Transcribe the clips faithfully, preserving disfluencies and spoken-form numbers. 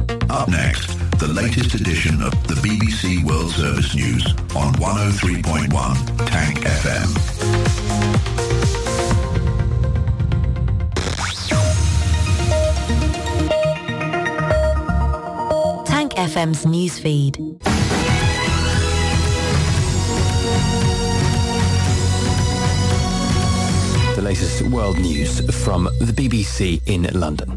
Up next, the latest edition of the B B C World Service News on one oh three point one Tank F M. Tank F M's newsfeed. The latest world news from the B B C in London.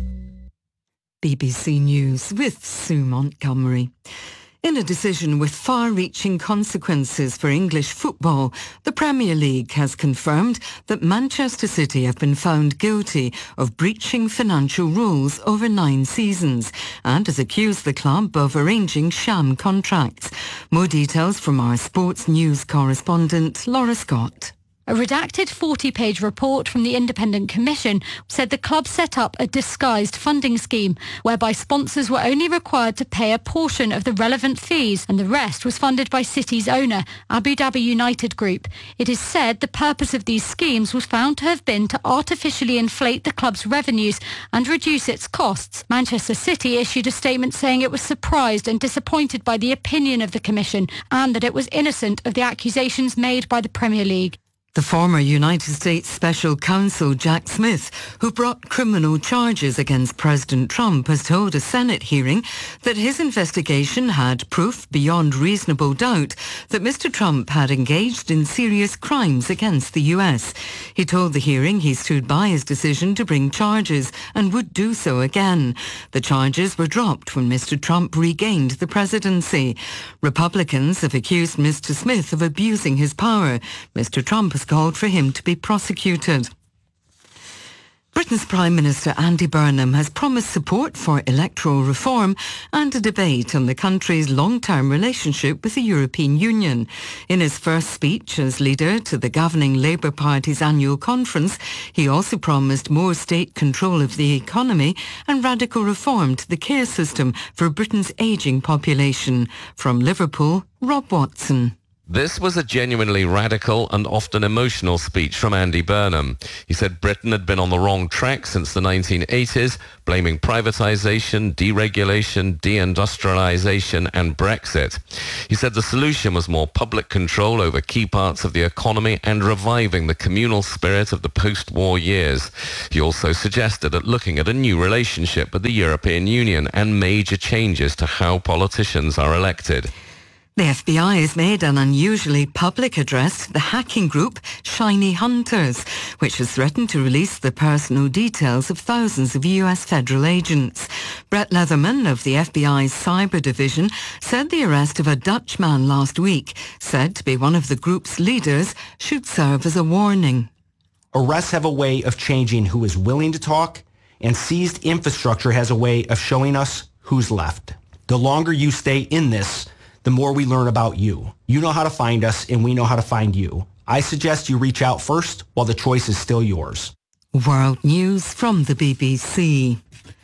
B B C News with Sue Montgomery. In a decision with far-reaching consequences for English football, the Premier League has confirmed that Manchester City have been found guilty of breaching financial rules over nine seasons and has accused the club of arranging sham contracts. More details from our sports news correspondent, Laura Scott. A redacted forty-page report from the Independent Commission said the club set up a disguised funding scheme whereby sponsors were only required to pay a portion of the relevant fees and the rest was funded by City's owner, Abu Dhabi United Group. It is said the purpose of these schemes was found to have been to artificially inflate the club's revenues and reduce its costs. Manchester City issued a statement saying it was surprised and disappointed by the opinion of the Commission and that it was innocent of the accusations made by the Premier League. The former United States Special Counsel Jack Smith, who brought criminal charges against President Trump, has told a Senate hearing that his investigation had proof beyond reasonable doubt that Mister Trump had engaged in serious crimes against the U S. He told the hearing he stood by his decision to bring charges and would do so again. The charges were dropped when Mister Trump regained the presidency. Republicans have accused Mister Smith of abusing his power. Mister Trump has called for him to be prosecuted. Britain's Prime Minister Andy Burnham has promised support for electoral reform and a debate on the country's long-term relationship with the European Union. In his first speech as leader to the governing Labour Party's annual conference, he also promised more state control of the economy and radical reform to the care system for Britain's ageing population. From Liverpool, Rob Watson. This was a genuinely radical and often emotional speech from Andy Burnham. He said Britain had been on the wrong track since the nineteen eighties, blaming privatisation, deregulation, deindustrialisation and Brexit. He said the solution was more public control over key parts of the economy and reviving the communal spirit of the post-war years. He also suggested that looking at a new relationship with the European Union and major changes to how politicians are elected. The F B I has made an unusually public address to the hacking group Shiny Hunters, which has threatened to release the personal details of thousands of U S federal agents. Brett Leatherman of the F B I's Cyber Division said the arrest of a Dutch man last week, said to be one of the group's leaders, should serve as a warning. Arrests have a way of changing who is willing to talk, and seized infrastructure has a way of showing us who's left. The longer you stay in this, the more we learn about you. You know how to find us, and we know how to find you. I suggest you reach out first while the choice is still yours. World News from the B B C.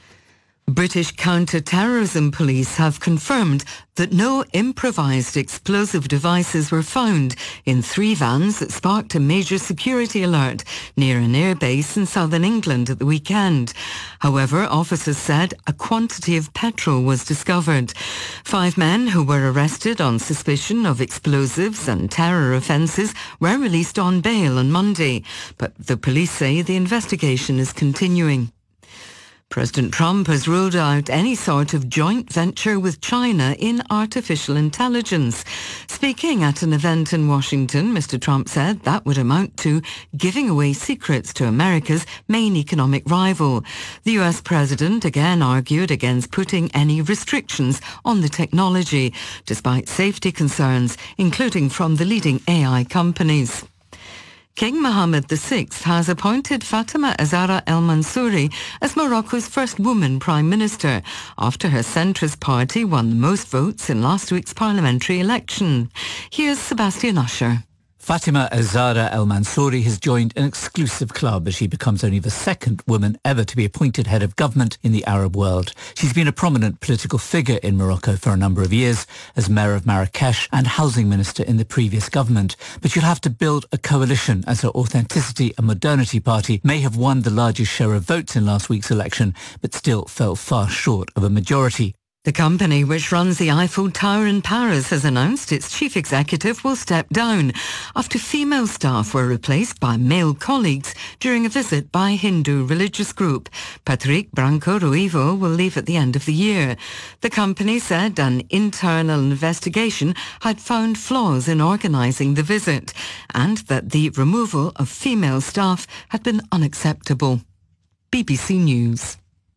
British counter-terrorism police have confirmed that no improvised explosive devices were found in three vans that sparked a major security alert near an airbase in southern England at the weekend. However, officers said a quantity of petrol was discovered. Five men who were arrested on suspicion of explosives and terror offences were released on bail on Monday, but the police say the investigation is continuing. President Trump has ruled out any sort of joint venture with China in artificial intelligence. Speaking at an event in Washington, Mister Trump said that would amount to giving away secrets to America's main economic rival. The U S president again argued against putting any restrictions on the technology, despite safety concerns, including from the leading A I companies. King Mohammed the sixth has appointed Fatima Azara El Mansouri as Morocco's first woman prime minister after her centrist party won the most votes in last week's parliamentary election. Here's Sebastian Usher. Fatima Azara El Mansouri has joined an exclusive club as she becomes only the second woman ever to be appointed head of government in the Arab world. She's been a prominent political figure in Morocco for a number of years as mayor of Marrakesh and housing minister in the previous government. But she'll have to build a coalition as her Authenticity and Modernity party may have won the largest share of votes in last week's election, but still fell far short of a majority. The company, which runs the Eiffel Tower in Paris, has announced its chief executive will step down after female staff were replaced by male colleagues during a visit by a Hindu religious group. Patrick Branco-Ruivo will leave at the end of the year. The company said an internal investigation had found flaws in organising the visit and that the removal of female staff had been unacceptable. B B C News.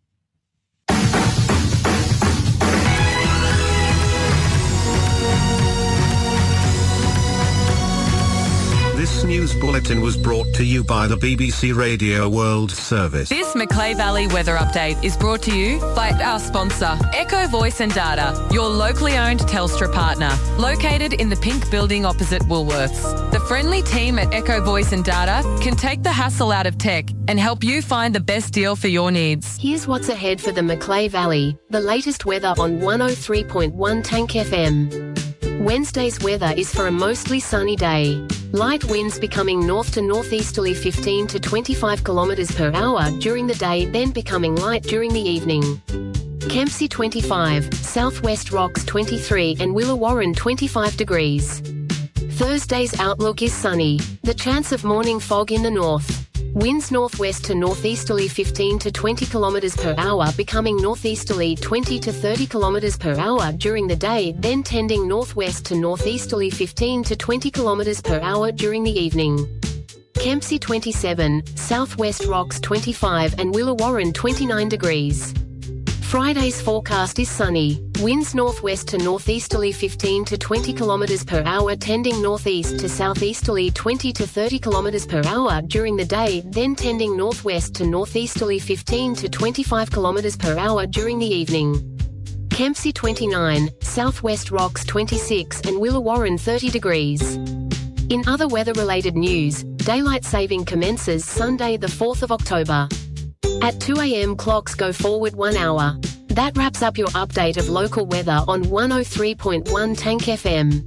This news bulletin was brought to you by the B B C Radio World Service. This Macleay Valley weather update is brought to you by our sponsor, Echo Voice and Data, your locally owned Telstra partner, located in the pink building opposite Woolworths. The friendly team at Echo Voice and Data can take the hassle out of tech and help you find the best deal for your needs. Here's what's ahead for the Macleay Valley. The latest weather on one oh three point one Tank F M. Wednesday's weather is for a mostly sunny day. Light winds becoming north to northeasterly fifteen to twenty-five kilometres per hour during the day, then becoming light during the evening. Kempsey twenty-five, Southwest Rocks twenty-three and Willawarren twenty-five degrees. Thursday's outlook is sunny. The chance of morning fog in the north. Winds northwest to northeasterly fifteen to twenty kilometres per hour, becoming northeasterly twenty to thirty kilometres per hour during the day, then tending northwest to northeasterly fifteen to twenty kilometres per hour during the evening. Kempsey twenty-seven, Southwest Rocks twenty-five and Willawarren twenty-nine degrees. Friday's forecast is sunny. Winds northwest to northeasterly fifteen to twenty kilometres per hour, tending northeast to southeasterly twenty to thirty kilometres per hour during the day, then tending northwest to northeasterly fifteen to twenty-five kilometres per hour during the evening. Kempsey twenty-nine, Southwest Rocks twenty-six and Willawarren thirty degrees. In other weather-related news, daylight saving commences Sunday the fourth of October. At two a m clocks go forward one hour. That wraps up your update of local weather on one oh three point one Tank F M.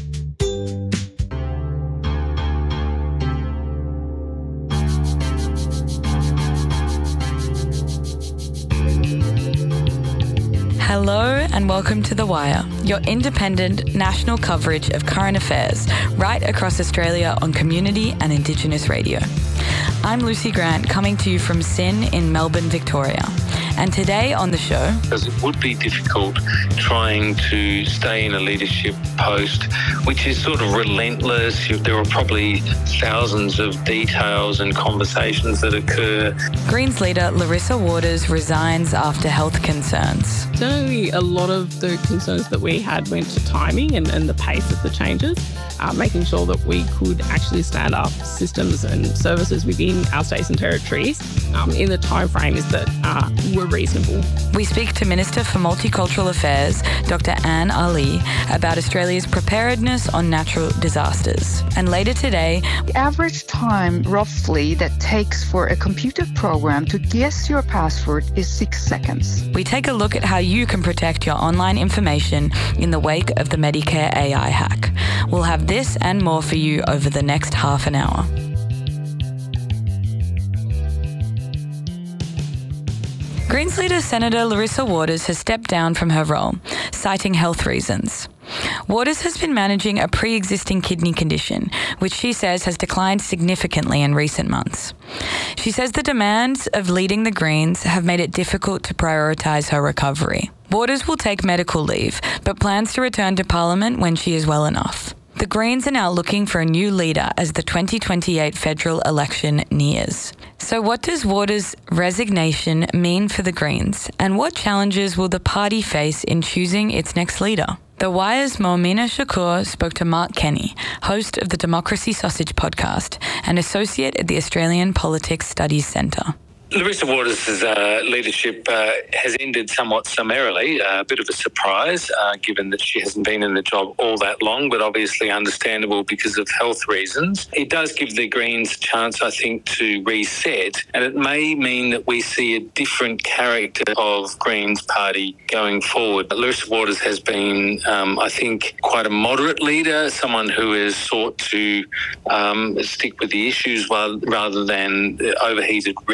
Hello and welcome to The Wire, your independent national coverage of current affairs right across Australia on community and Indigenous radio. I'm Lucy Grant, coming to you from S I N in Melbourne, Victoria. And today on the show... Because it would be difficult trying to stay in a leadership post, which is sort of relentless. There are probably thousands of details and conversations that occur. Greens leader Larissa Waters resigns after health concerns. Generally, a lot of the concerns that we had went to timing and, and the pace of the changes, uh, making sure that we could actually stand up systems and services within our states and territories um, in the time frames that uh, were reasonable. We speak to Minister for Multicultural Affairs, Doctor Anne Ali, about Australia's preparedness on natural disasters. And later today... The average time, roughly, that takes for a computer program to guess your password is six seconds. We take a look at how you can protect your online information in the wake of the Medicare A I hack. We'll have this and more for you over the next half an hour. Greens leader Senator Larissa Waters has stepped down from her role, citing health reasons. Waters has been managing a pre-existing kidney condition, which she says has declined significantly in recent months. She says the demands of leading the Greens have made it difficult to prioritise her recovery. Waters will take medical leave, but plans to return to Parliament when she is well enough. The Greens are now looking for a new leader as the twenty twenty-eight federal election nears. So what does Waters' resignation mean for the Greens, and what challenges will the party face in choosing its next leader? The Wire's Moamina Shakur spoke to Mark Kenny, host of the Democracy Sausage podcast and associate at the Australian Politics Studies Centre. Larissa Waters' uh, leadership uh, has ended somewhat summarily, uh, a bit of a surprise, uh, given that she hasn't been in the job all that long, but obviously understandable because of health reasons. It does give the Greens a chance, I think, to reset, and it may mean that we see a different character of Greens party going forward. Larissa Waters has been, um, I think, quite a moderate leader, someone who has sought to um, stick with the issues rather than overheated rhetoric.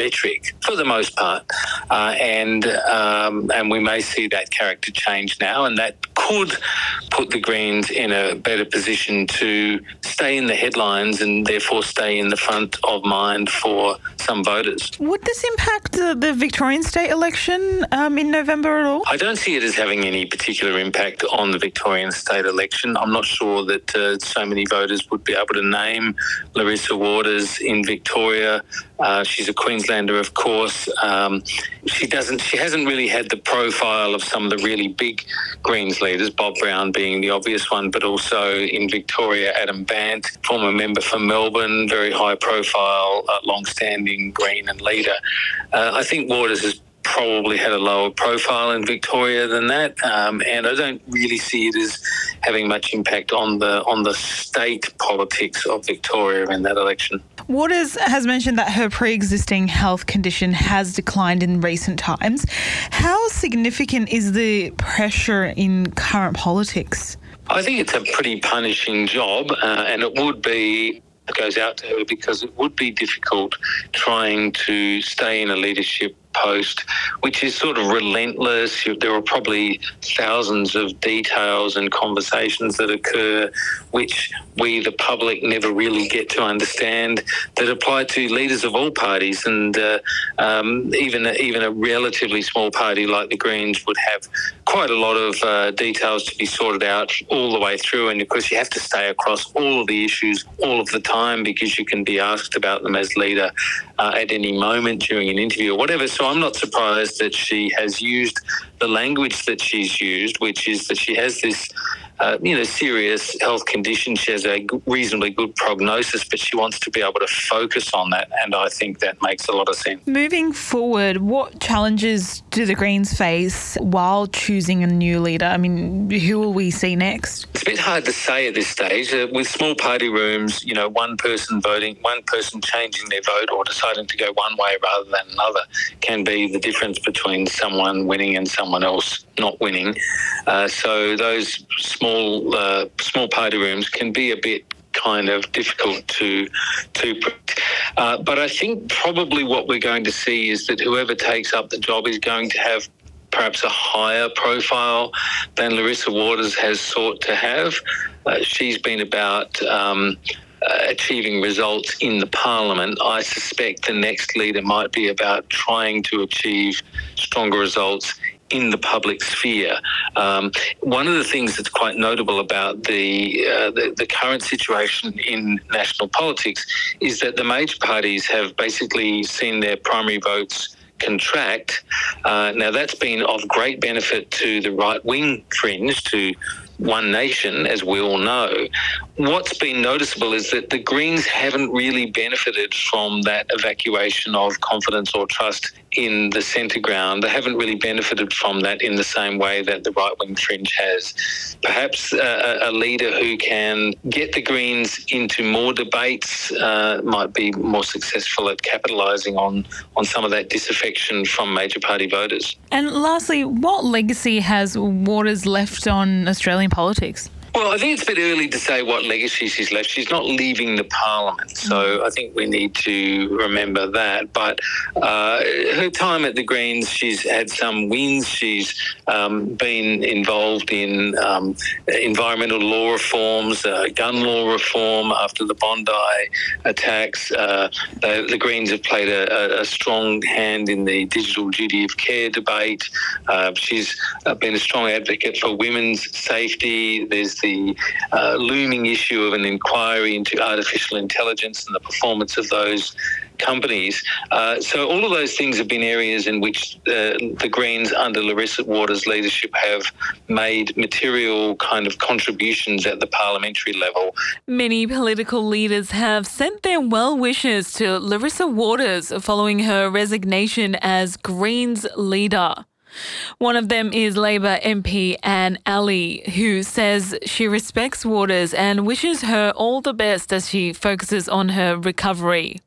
pragmatic for the most part, uh, and um, and we may see that character change now, and that could put the Greens in a better position to stay in the headlines and therefore stay in the front of mind for some voters. Would this impact the, the Victorian state election um, in November at all? I don't see it as having any particular impact on the Victorian state election. I'm not sure that uh, so many voters would be able to name Larissa Waters in Victoria. Uh, she's a Queenslander, of course. Um, she doesn't. She hasn't really had the profile of some of the really big Greens leaders, Bob Brown being the obvious one, but also in Victoria, Adam Bant, former member for Melbourne, very high profile, uh, long-standing Green and leader. Uh, I think Waters has probably had a lower profile in Victoria than that, um, and I don't really see it as having much impact on the on the state politics of Victoria in that election. Waters has mentioned that her pre-existing health condition has declined in recent times. How significant is the pressure in current politics? I think it's a pretty punishing job, uh, and it would be goes out to her because it would be difficult trying to stay in a leadership post, which is sort of relentless. There are probably thousands of details and conversations that occur which we, the public, never really get to understand, that apply to leaders of all parties. And uh, um, even, even a relatively small party like the Greens would have quite a lot of uh, details to be sorted out all the way through. And of course, you have to stay across all of the issues all of the time because you can be asked about them as leader uh, at any moment during an interview or whatever. So I'm not surprised that she has used the language that she's used, which is that she has this Uh, you know, serious health condition. She has a reasonably good prognosis, but she wants to be able to focus on that, and I think that makes a lot of sense. Moving forward, what challenges do the Greens face while choosing a new leader? I mean, who will we see next? It's a bit hard to say at this stage. Uh, with small party rooms, you know, one person voting, one person changing their vote or deciding to go one way rather than another can be the difference between someone winning and someone else not winning. Uh, so those small uh, small party rooms can be a bit kind of difficult to to uh, but I think probably what we're going to see is that whoever takes up the job is going to have perhaps a higher profile than Larissa Waters has sought to have. Uh, she's been about um, uh, achieving results in the parliament. I suspect the next leader might be about trying to achieve stronger results in the public sphere. Um, one of the things that's quite notable about the, uh, the the current situation in national politics is that the major parties have basically seen their primary votes contract. Uh, now, that's been of great benefit to the right-wing fringe, to One Nation, as we all know. What's been noticeable is that the Greens haven't really benefited from that evacuation of confidence or trust in the centre ground. They haven't really benefited from that in the same way that the right-wing fringe has. Perhaps uh, a leader who can get the Greens into more debates uh, might be more successful at capitalising on, on some of that disaffection from major party voters. And lastly, what legacy has Waters left on Australian politics? Well, I think it's a bit early to say what legacy she's left. She's not leaving the parliament, so I think we need to remember that. But uh, her time at the Greens, she's had some wins. She's um, been involved in um, environmental law reforms, uh, gun law reform after the Bondi attacks. Uh, the, the Greens have played a, a strong hand in the digital duty of care debate. Uh, she's uh, been a strong advocate for women's safety. There's the uh, looming issue of an inquiry into artificial intelligence and the performance of those companies. Uh, so all of those things have been areas in which uh, the Greens under Larissa Waters' leadership have made material kind of contributions at the parliamentary level. Many political leaders have sent their well wishes to Larissa Waters following her resignation as Greens leader. One of them is Labor M P Anne Alley, who says she respects Waters and wishes her all the best as she focuses on her recovery.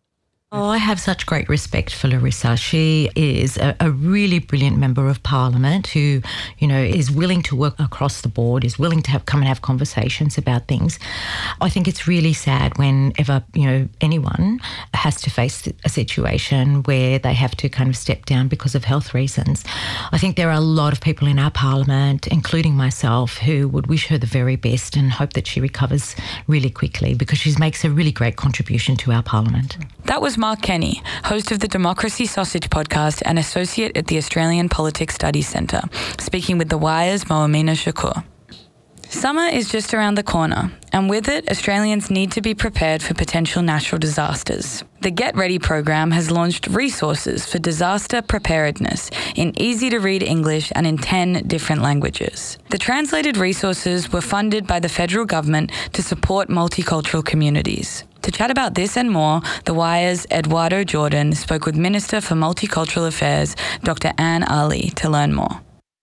Oh, I have such great respect for Larissa. She is a, a really brilliant member of Parliament who, you know, is willing to work across the board, is willing to have, come and have conversations about things. I think it's really sad whenever, you know, anyone has to face a situation where they have to kind of step down because of health reasons. I think there are a lot of people in our Parliament, including myself, who would wish her the very best and hope that she recovers really quickly because she makes a really great contribution to our Parliament. That was Mark Kenny, host of the Democracy Sausage podcast and associate at the Australian Politics Studies Centre, speaking with The Wire's Moamina Shakur. Summer is just around the corner, and with it, Australians need to be prepared for potential natural disasters. The Get Ready program has launched resources for disaster preparedness in easy-to-read English and in ten different languages. The translated resources were funded by the federal government to support multicultural communities. To chat about this and more, The Wire's Eduardo Jordan spoke with Minister for Multicultural Affairs, Doctor Anne Ali, to learn more.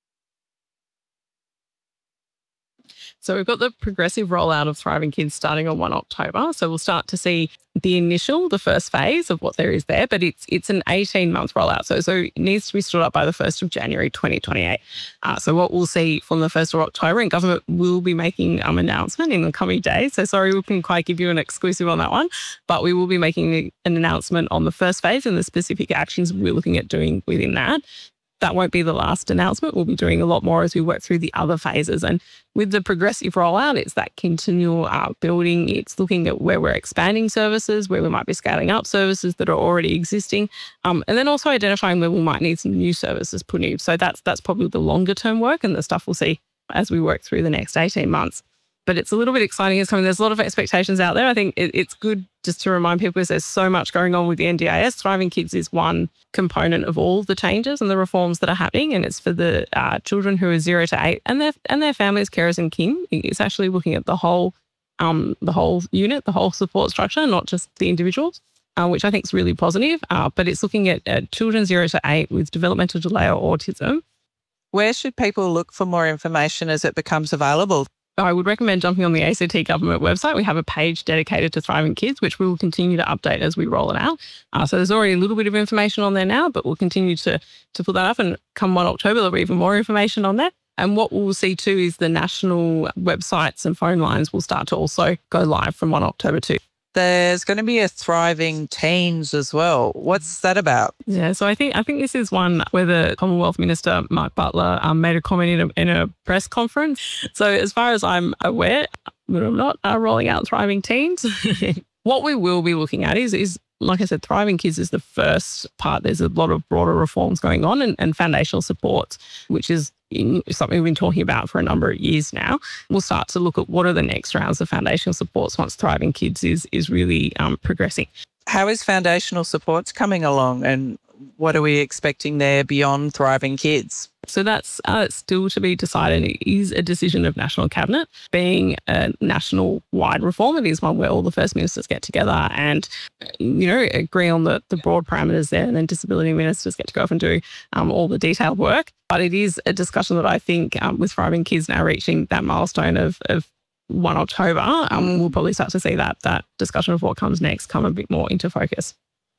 So we've got the progressive rollout of Thriving Kids starting on the first of October. So we'll start to see the initial, the first phase of what there is there, but it's it's an eighteen-month rollout. So, so it needs to be stood up by the first of January twenty twenty-eight. Uh, so what we'll see from the first of October, and government will be making an um, announcement in the coming days. So sorry, we couldn't quite give you an exclusive on that one, but we will be making an announcement on the first phase and the specific actions we're looking at doing within that. That won't be the last announcement. We'll be doing a lot more as we work through the other phases. And with the progressive rollout, it's that continual uh, building. It's looking at where we're expanding services, where we might be scaling up services that are already existing, um, and then also identifying where we might need some new services put in. So that's that's probably the longer term work and the stuff we'll see as we work through the next eighteen months. But it's a little bit exciting. It's coming. There's a lot of expectations out there. I think it, it's good just to remind people because there's so much going on with the N D I S. Thriving Kids is one component of all the changes and the reforms that are happening, and it's for the uh, children who are zero to eight and their and their families, carers, and kin. It's actually looking at the whole, um, the whole unit, the whole support structure, not just the individuals, uh, which I think is really positive. Uh, but it's looking at, at children zero to eight with developmental delay or autism. Where should people look for more information as it becomes available? I would recommend jumping on the A C T government website. We have a page dedicated to Thriving Kids, which we will continue to update as we roll it out. Uh, so there's already a little bit of information on there now, but we'll continue to, to put that up. And come the first of October, there'll be even more information on there. And what we'll see too is the national websites and phone lines will start to also go live from the first of October too. There's going to be a Thriving Teens as well. What's that about? Yeah, so I think I think this is one where the Commonwealth Minister, Mark Butler, um, made a comment in a, in a press conference. So as far as I'm aware, but I'm not uh, rolling out Thriving Teens. What we will be looking at is, is, like I said, Thriving Kids is the first part. There's a lot of broader reforms going on and, and foundational supports, which is in something we've been talking about for a number of years now. We'll start to look at what are the next rounds of foundational supports once Thriving Kids is is really um, progressing. How is foundational supports coming along and what are we expecting there beyond Thriving Kids? So that's uh, still to be decided. It is a decision of National Cabinet. Being a national-wide reform, it is one where all the First Ministers get together and, you know, agree on the, the broad parameters there, and then disability ministers get to go off and do um, all the detailed work. But it is a discussion that I think um, with Thriving Kids now reaching that milestone of, of the first of October, um, mm. we'll probably start to see that that discussion of what comes next come a bit more into focus.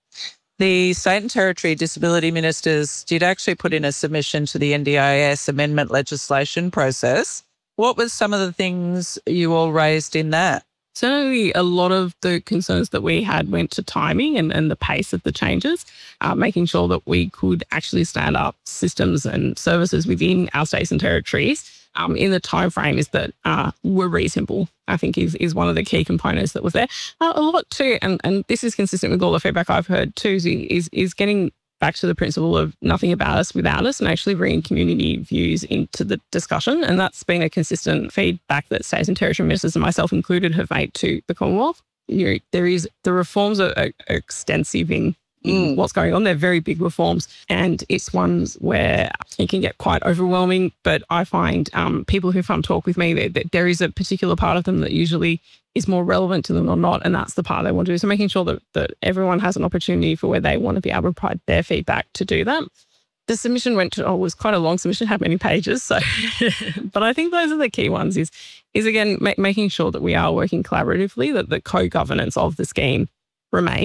The state and territory disability ministers did actually put in a submission to the N D I S amendment legislation process. What was some of the things you all raised in that? Certainly a lot of the concerns that we had went to timing and, and the pace of the changes, uh, making sure that we could actually stand up systems and services within our states and territories um, in the time frame is that uh, were reasonable, I think is, is one of the key components that was there. Uh, a lot too, and, and this is consistent with all the feedback I've heard too, is, is getting back to the principle of nothing about us without us and actually bringing community views into the discussion. And that's been a consistent feedback that states and territory ministers and myself included have made to the Commonwealth. You know, there is, the reforms are, are extensive in, in mm. what's going on. They're very big reforms and it's ones where it can get quite overwhelming. But I find um, people who come talk with me, that, that there is a particular part of them that usually is more relevant to them or not, and that's the part they want to do. So making sure that, that everyone has an opportunity for where they want to be able to provide their feedback to do that. The submission went to, oh, it was quite a long submission, had many pages. So, but I think those are the key ones is, is again, ma- making sure that we are working collaboratively, that the co-governance of the scheme remains.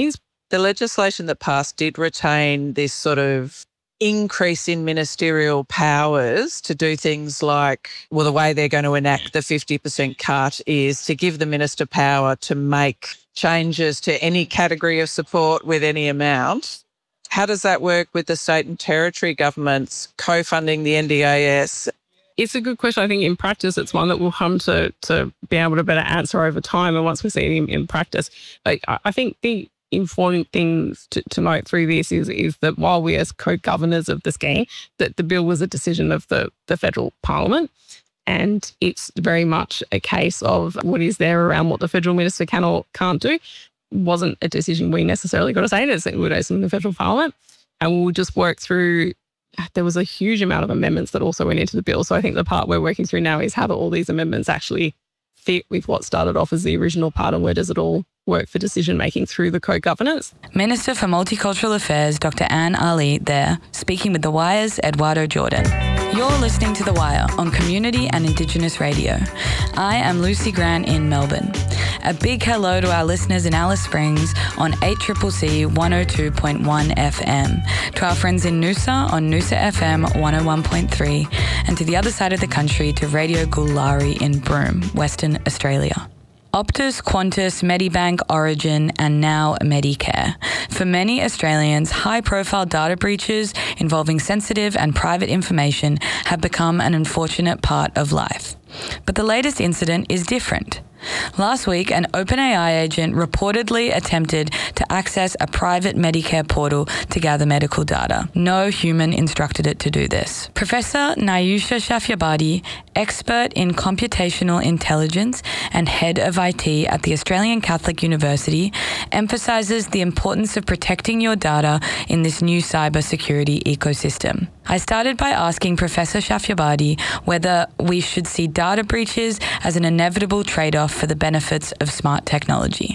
The legislation that passed did retain this sort of increase in ministerial powers to do things like, well, the way they're going to enact the fifty percent cut is to give the minister power to make changes to any category of support with any amount. How does that work with the state and territory governments co-funding the N D I S? It's a good question. I think in practice, it's one that we'll come to to be able to better answer over time and once we see it in, in practice. I, I think the important things to, to note through this is, is that while we as co-governors of the scheme, that the bill was a decision of the, the federal parliament, and it's very much a case of what is there around what the federal minister can or can't do. Wasn't a decision we necessarily got to say, it was in the federal parliament, and we'll just work through. There was a huge amount of amendments that also went into the bill. So I think the part we're working through now is how do all these amendments actually fit with what started off as the original part, and where does it all work for decision-making through the co-governance. Minister for Multicultural Affairs, Doctor Anne Ali there, speaking with The Wire's Eduardo Jordan. You're listening to The Wire on Community and Indigenous Radio. I am Lucy Grant in Melbourne. A big hello to our listeners in Alice Springs on eight C C C one oh two point one F M, to our friends in Noosa on Noosa F M one oh one point three, and to the other side of the country to Radio Gulari in Broome, Western Australia. Optus, Qantas, Medibank, Origin, and now Medicare. For many Australians, high-profile data breaches involving sensitive and private information have become an unfortunate part of life. But the latest incident is different. Last week, an OpenAI agent reportedly attempted to access a private Medicare portal to gather medical data. No human instructed it to do this. Professor Nayusha Shafyabadi, expert in computational intelligence and head of I T at the Australian Catholic University, emphasises the importance of protecting your data in this new cybersecurity ecosystem. I started by asking Professor Shafyabadi whether we should see data breaches as an inevitable trade-off for the benefits of smart technology.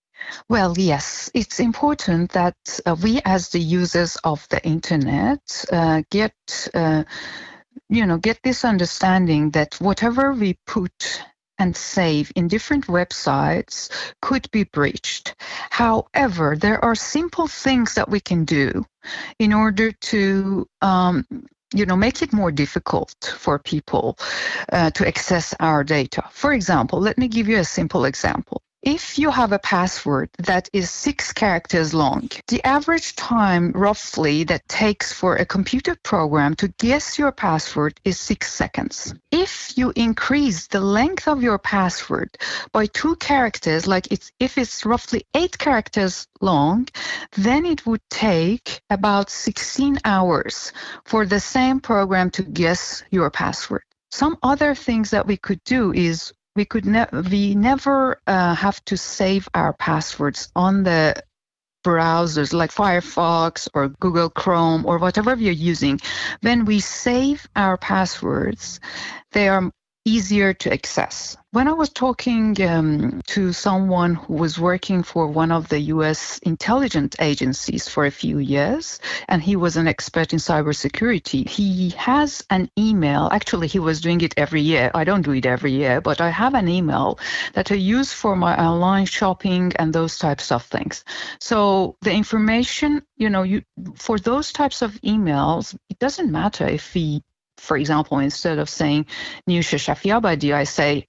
Well, yes, it's important that uh, we as the users of the internet uh, get, uh, you know, get this understanding that whatever we put and save in different websites could be breached. However, there are simple things that we can do in order to um, you know, make it more difficult for people uh, to access our data. For example, let me give you a simple example. If you have a password that is six characters long, the average time roughly that takes for a computer program to guess your password is six seconds. If you increase the length of your password by two characters, like it's, if it's roughly eight characters long, then it would take about sixteen hours for the same program to guess your password. Some other things that we could do is we could ne- we never uh, have to save our passwords on the browsers like Firefox or Google Chrome or whatever we are using. When we save our passwords, they are easier to access. When I was talking um, to someone who was working for one of the U S intelligence agencies for a few years, and he was an expert in cybersecurity, he has an email. Actually, he was doing it every year. I don't do it every year, but I have an email that I use for my online shopping and those types of things. So the information, you know, you for those types of emails, it doesn't matter if we, for example, instead of saying Nayusha Shafyabadi, I say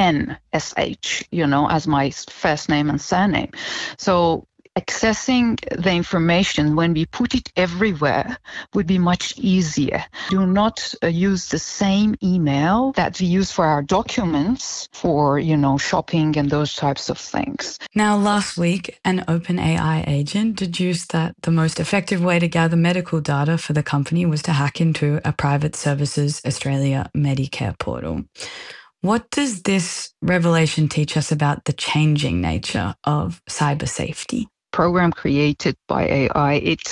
N S H, you know, as my first name and surname. So accessing the information when we put it everywhere would be much easier. Do not uh, use the same email that we use for our documents for, you know, shopping and those types of things. Now, last week, an OpenAI agent deduced that the most effective way to gather medical data for the company was to hack into a Private Services Australia Medicare portal. What does this revelation teach us about the changing nature of cyber safety? Program created by A I, it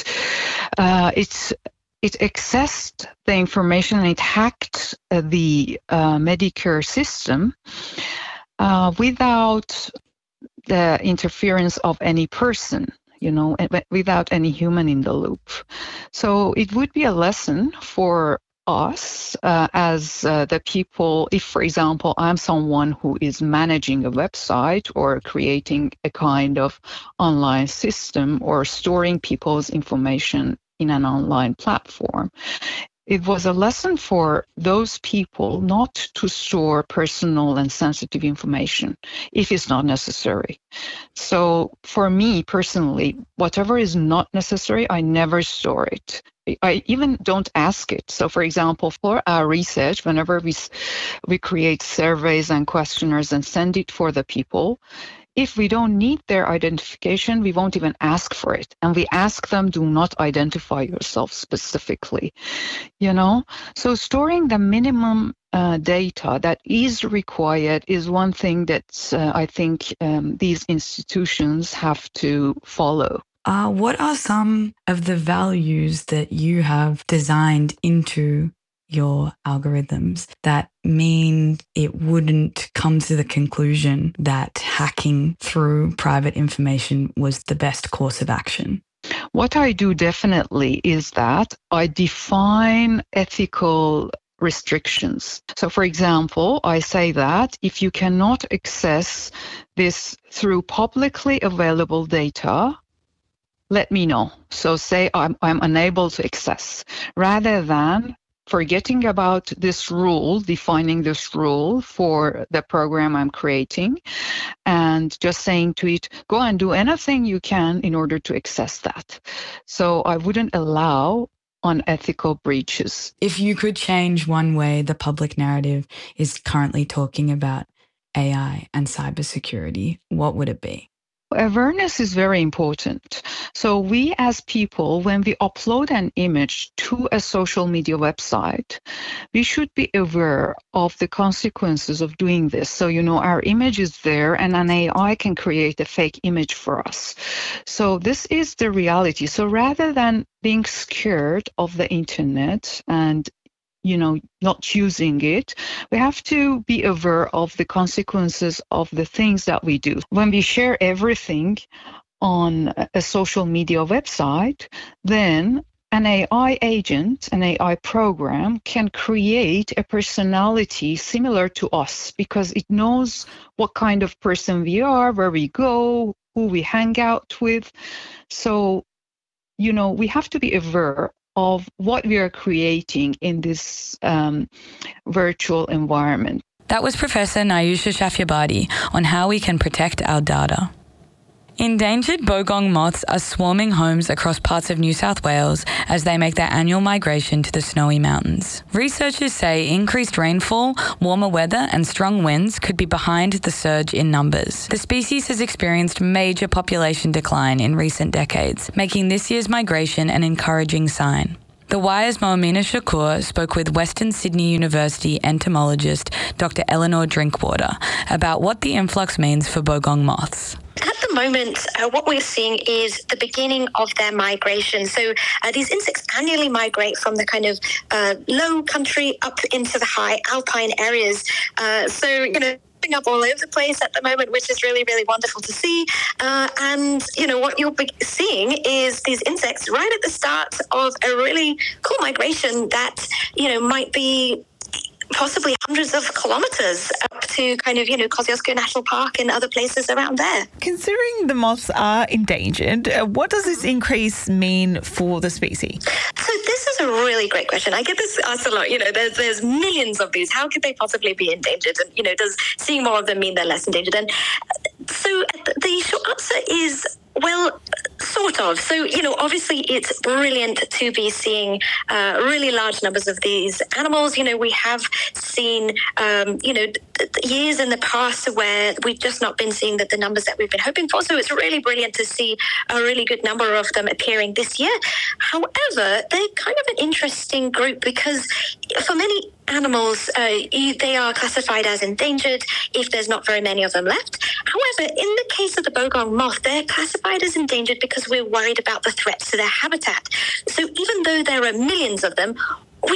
uh, it's it accessed the information and it hacked uh, the uh, Medicare system uh, without the interference of any person, you know, without any human in the loop. So it would be a lesson for us uh, as uh, the people, if, for example, I'm someone who is managing a website or creating a kind of online system or storing people's information in an online platform, it was a lesson for those people not to store personal and sensitive information if it's not necessary. So for me personally, whatever is not necessary, I never store it. I even don't ask it. So for example, for our research, whenever we we create surveys and questionnaires and send it for the people, if we don't need their identification, we won't even ask for it. And we ask them, do not identify yourself specifically, you know? So storing the minimum uh, data that is required is one thing that uh, I think um, these institutions have to follow. Uh, what are some of the values that you have designed into your algorithms that mean it wouldn't come to the conclusion that hacking through private information was the best course of action? What I do definitely is that I define ethical restrictions. So for example, I say that if you cannot access this through publicly available data, let me know. So say I'm, I'm unable to access, rather than forgetting about this rule, defining this rule for the program I'm creating, and just saying to it, go and do anything you can in order to access that. So I wouldn't allow unethical breaches. If you could change one way the public narrative is currently talking about A I and cybersecurity, what would it be? Awareness is very important. So we as people, when we upload an image to a social media website, we should be aware of the consequences of doing this. So, you know, our image is there and an A I can create a fake image for us. So this is the reality. So rather than being scared of the internet and you know, not using it, we have to be aware of the consequences of the things that we do. When we share everything on a social media website, then an A I agent, an A I program can create a personality similar to us because it knows what kind of person we are, where we go, who we hang out with. So, you know, we have to be aware of what we are creating in this um, virtual environment. That was Professor Nayusha Shafyabadi on how we can protect our data. Endangered bogong moths are swarming homes across parts of New South Wales as they make their annual migration to the Snowy Mountains. Researchers say increased rainfall, warmer weather and strong winds could be behind the surge in numbers. The species has experienced major population decline in recent decades, making this year's migration an encouraging sign. The Wire's Moamina Shakur spoke with Western Sydney University entomologist Doctor Eleanor Drinkwater about what the influx means for bogong moths. At the moment, uh, what we're seeing is the beginning of their migration. So uh, these insects annually migrate from the kind of uh, low country up into the high alpine areas. Uh, so, you know, up all over the place at the moment, which is really, really wonderful to see. Uh, and, you know, what you'll be seeing is these insects right at the start of a really cool migration that, you know, might be possibly hundreds of kilometres up to kind of, you know, Kosciuszko National Park and other places around there. Considering the moths are endangered, uh, what does this increase mean for the species? So this is a really great question. I get this asked a lot. You know, there's, there's millions of these. How could they possibly be endangered? And, you know, does seeing more of them mean they're less endangered? And so the short answer is, well, sort of. So, you know, obviously it's brilliant to be seeing uh, really large numbers of these animals. You know, we have seen, um, you know, years in the past where we've just not been seeing the, the numbers that we've been hoping for. So it's really brilliant to see a really good number of them appearing this year. However, they're kind of an interesting group because for many animals, uh, they are classified as endangered if there's not very many of them left. However, in the case of the bogong moth, they're classified as endangered because we're worried about the threats to their habitat. So even though there are millions of them, we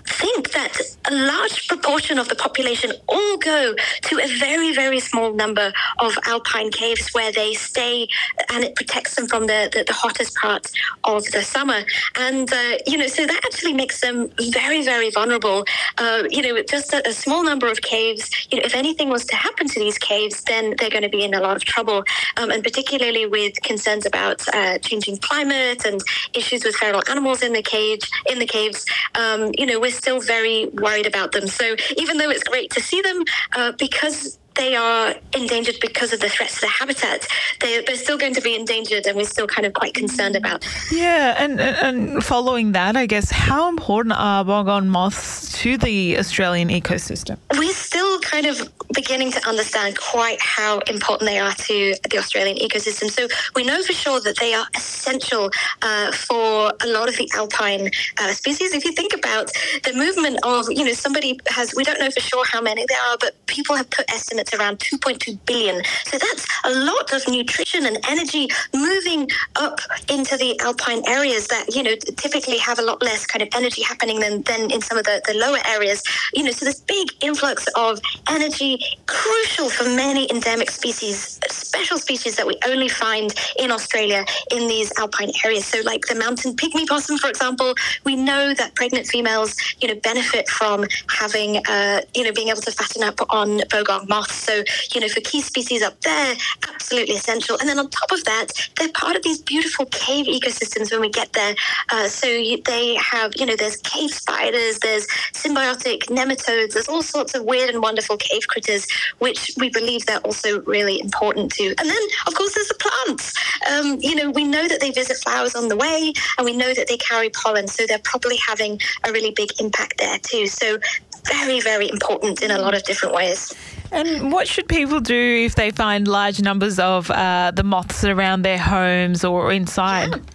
think that a large proportion of the population all go to a very, very small number of alpine caves where they stay, and it protects them from the, the, the hottest parts of the summer. And, uh, you know, so that actually makes them very, very vulnerable. Uh, you know, just a, a small number of caves, you know, if anything was to happen to these caves, then they're going to be in a lot of trouble. Um, and particularly with concerns about uh, changing climate and issues with feral animals in the cage, in the caves, um, you know, we're still very worried about them. So even though it's great to see them, uh, because they are endangered because of the threats to the habitat, they, they're still going to be endangered, and we're still kind of quite concerned about. Yeah, and, and following that, I guess, how important are bog-on moths to the Australian ecosystem? We're still kind of beginning to understand quite how important they are to the Australian ecosystem. So we know for sure that they are essential uh, for a lot of the alpine uh, species. If you think about the movement of, you know, somebody has, we don't know for sure how many there are, but people have put estimates around two point two billion. So that's a lot of nutrition and energy moving up into the alpine areas that, you know, typically have a lot less kind of energy happening than, than in some of the, the lower areas. You know, so this big influx of energy, crucial for many endemic species, special species that we only find in Australia in these alpine areas. So like the mountain pygmy possum, for example, we know that pregnant females, you know, benefit from having, uh, you know, being able to fatten up on bogong moths. So, you know, for key species up there, absolutely essential. And then on top of that, they're part of these beautiful cave ecosystems when we get there. Uh, so you, they have, you know, there's cave spiders, there's symbiotic nematodes, there's all sorts of weird and wonderful cave critters, which we believe they're also really important too. And then, of course, there's the plants. Um, you know, we know that they visit flowers on the way, and we know that they carry pollen, so they're probably having a really big impact there too. So very, very important in a lot of different ways. And what should people do if they find large numbers of uh, the moths around their homes or inside? Yeah.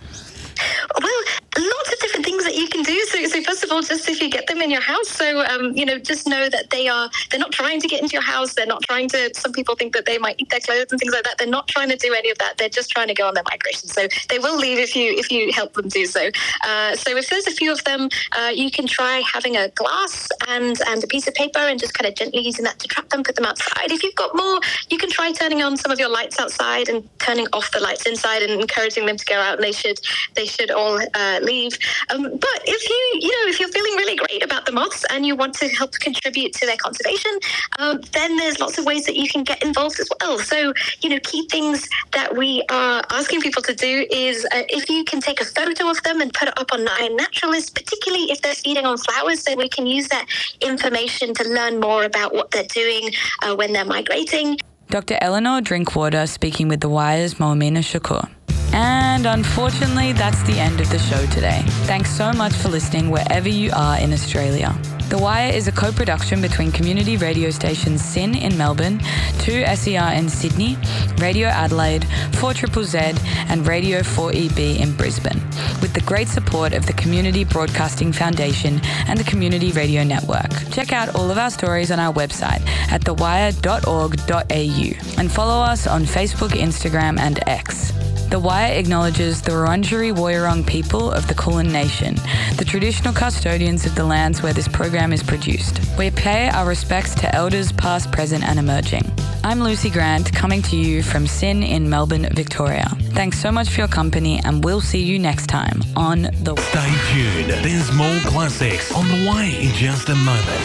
Well, lots of different things that you can do. So, so first of all, just if you get them in your house, so, um, you know, just know that they are, they're not trying to get into your house. They're not trying to, some people think that they might eat their clothes and things like that. They're not trying to do any of that. They're just trying to go on their migration. So they will leave if you, if you help them do so. Uh, so if there's a few of them, uh, you can try having a glass and, and a piece of paper and just kind of gently using that to trap them, put them outside. If you've got more, you can try turning on some of your lights outside and turning off the lights inside and encouraging them to go out, and they should, they should all uh, leave. Um, but if you, you know, if you're feeling really great about the moths and you want to help contribute to their conservation, um, then there's lots of ways that you can get involved as well. So, you know, key things that we are asking people to do is uh, if you can take a photo of them and put it up on iNaturalist, particularly if they're feeding on flowers, so we can use that information to learn more about what they're doing uh, when they're migrating. Doctor Eleanor Drinkwater speaking with The Wire's Moamina Shakur. And unfortunately, that's the end of the show today. Thanks so much for listening wherever you are in Australia. The Wire is a co-production between community radio stations SYN in Melbourne, two S E R in Sydney, Radio Adelaide, four Z Z Z and Radio four E B in Brisbane, with the great support of the Community Broadcasting Foundation and the Community Radio Network. Check out all of our stories on our website at the wire dot org dot a u and follow us on Facebook, Instagram and X. The Wire acknowledges the Wurundjeri Woiwurrung people of the Kulin Nation, the traditional custodians of the lands where this program is produced. We pay our respects to elders past, present and emerging. I'm Lucy Grant, coming to you from SYN in Melbourne, Victoria. Thanks so much for your company, and we'll see you next time on The... Stay tuned. There's more classics on the way in just a moment.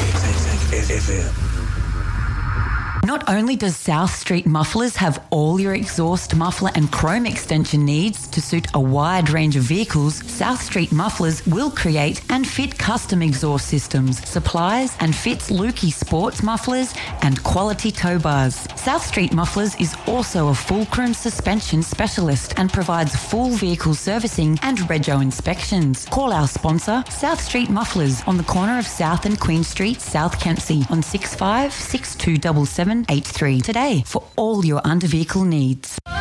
F M. Not only does South Street Mufflers have all your exhaust, muffler and chrome extension needs to suit a wide range of vehicles, South Street Mufflers will create and fit custom exhaust systems, supplies and fits Lukey sports mufflers and quality tow bars. South Street Mufflers is also a fulcrum suspension specialist and provides full vehicle servicing and rego inspections. Call our sponsor, South Street Mufflers, on the corner of South and Queen Street, South Kempsey, on six five six two seven seven eight three today for all your under vehicle needs.